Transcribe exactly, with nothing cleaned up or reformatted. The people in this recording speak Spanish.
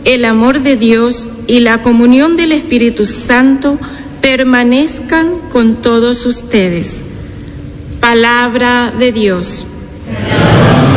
el amor de Dios y la comunión del Espíritu Santo permanezcan con todos ustedes. Palabra de Dios.